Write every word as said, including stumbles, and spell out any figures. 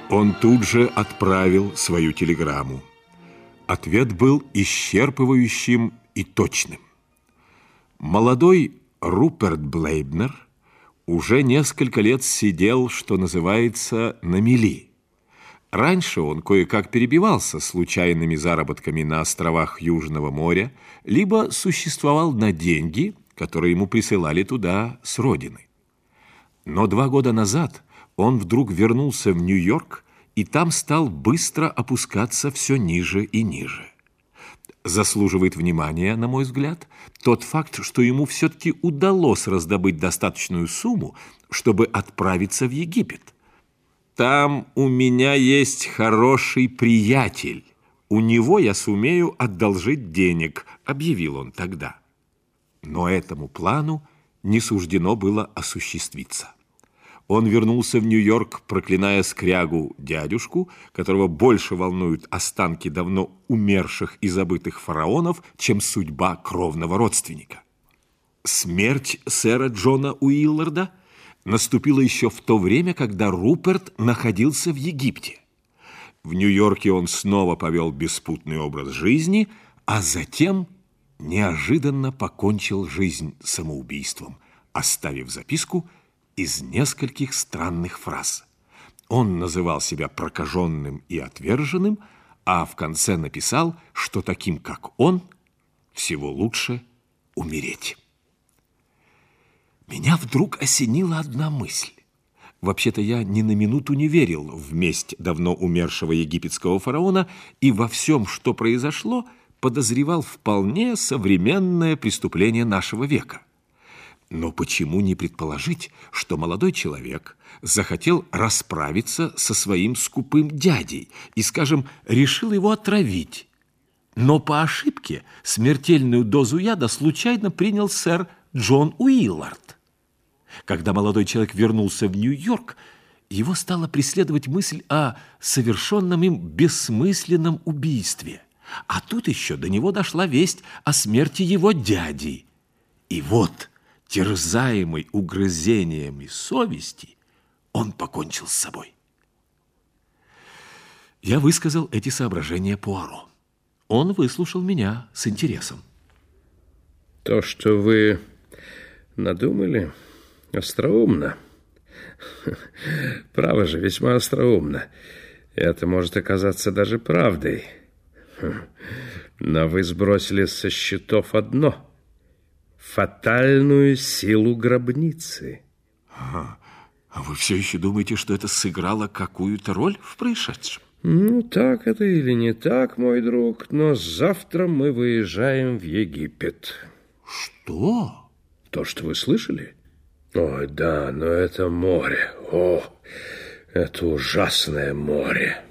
Он тут же отправил свою телеграмму. Ответ был исчерпывающим и точным. Молодой Руперт Блейбнер уже несколько лет сидел, что называется, на мели. Раньше он кое-как перебивался случайными заработками на островах Южного моря, либо существовал на деньги, которые ему присылали туда с родины. Но два года назад он вдруг вернулся в Нью-Йорк и там стал быстро опускаться все ниже и ниже. Заслуживает внимания, на мой взгляд, тот факт, что ему все-таки удалось раздобыть достаточную сумму, чтобы отправиться в Египет. «Там у меня есть хороший приятель. У него я сумею одолжить денег», — объявил он тогда. Но этому плану не суждено было осуществиться. Он вернулся в Нью-Йорк, проклиная скрягу дядюшку, которого больше волнуют останки давно умерших и забытых фараонов, чем судьба кровного родственника. Смерть сэра Джона Уилларда наступила еще в то время, когда Руперт находился в Египте. В Нью-Йорке он снова повел беспутный образ жизни, а затем неожиданно покончил жизнь самоубийством, оставив записку из нескольких странных фраз. Он называл себя прокаженным и отверженным, а в конце написал, что таким, как он, всего лучше умереть. Меня вдруг осенила одна мысль. Вообще-то я ни на минуту не верил в месть давно умершего египетского фараона и во всем, что произошло, подозревал вполне современное преступление нашего века. Но почему не предположить, что молодой человек захотел расправиться со своим скупым дядей и, скажем, решил его отравить? Но по ошибке смертельную дозу яда случайно принял сэр Джон Уиллард. Когда молодой человек вернулся в Нью-Йорк, его стала преследовать мысль о совершенном им бессмысленном убийстве. А тут еще до него дошла весть о смерти его дяди. И вот, терзаемый угрызениями совести, он покончил с собой. Я высказал эти соображения Пуаро. Он выслушал меня с интересом. То, что вы надумали, остроумно. Право же, весьма остроумно. Это может оказаться даже правдой. Но вы сбросили со счетов одно — фатальную силу гробницы. А, а вы все еще думаете, что это сыграло какую-то роль в происшедшем? Ну, так это или не так, мой друг, но завтра мы выезжаем в Египет. Что? То, что вы слышали? Ой, да, но это море. О, это ужасное море.